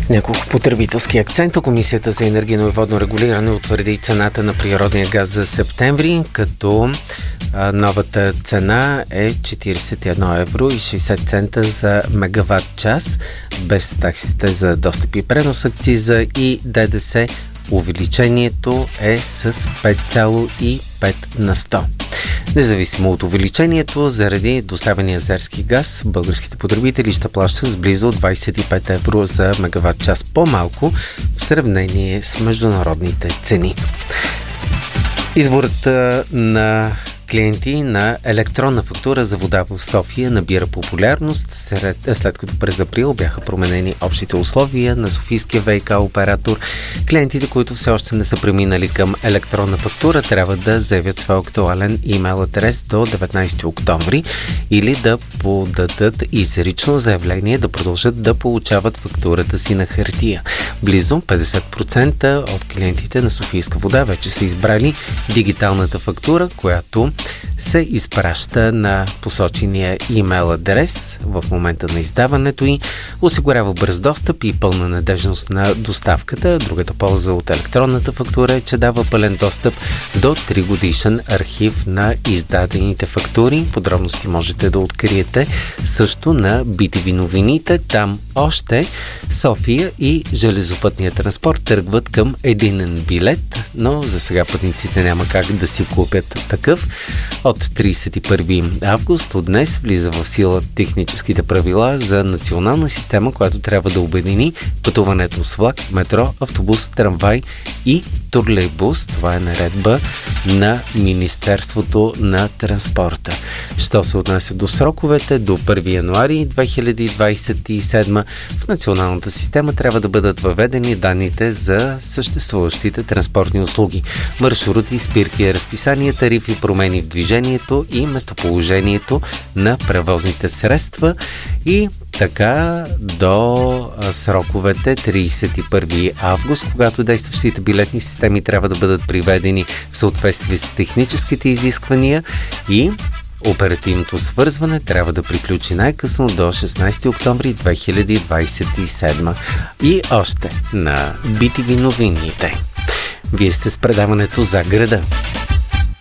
Няколко потребителски акцента. Комисията за енергийно и водно регулиране утвърди цената на природния газ за септември, като новата цена е 41 евро и 60 цента за мегаватт час, без таксите за достъп и пренос, акциза и ДДС. Увеличението е с 5,5 на 100. Независимо от увеличението, заради доставения азерски газ, българските потребители ще плащат с близо 25 евро за мегаватт час по-малко в сравнение с международните цени. Изборът на клиенти на електронна фактура за вода в София набира популярност, след като през април бяха променени общите условия на софийския ВиК оператор. Клиентите, които все още не са преминали към електронна фактура, трябва да заявят своя актуален имейл адрес до 19 октомври или да подадат изрично заявление да продължат да получават фактурата си на хартия. Близо 50% от клиентите на Софийска вода вече са избрали дигиталната фактура, която се изпраща на посочения имейл адрес в момента на издаването й, осигурява бърз достъп и пълна надежност на доставката. Другата полза от електронната фактура е, че дава пълен достъп до 3-годишен архив на издадените фактури. Подробности можете да откриете също на BTV новините. Там още София и железопътния транспорт тръгват към единен билет, но за сега пътниците няма как да си купят такъв. От 31 август от днес влиза в сила техническите правила за национална система, която трябва да обедини пътуването с влак, метро, автобус, трамвай и тролейбус. Това е наредба на Министерството на транспорта. Що се отнася до сроковете, до 1 януари 2027 в националната система трябва да бъдат въведени данните за съществуващите транспортни услуги, маршрути, спирки, разписания, тарифи, промени в движението и местоположението на превозните средства, и така до сроковете 31 август, когато действащите билетни системи трябва да бъдат приведени в съответствие с техническите изисквания и оперативното свързване трябва да приключи най-късно до 16 октомври 2027. И още на BTV новините. Вие сте с предаването За града.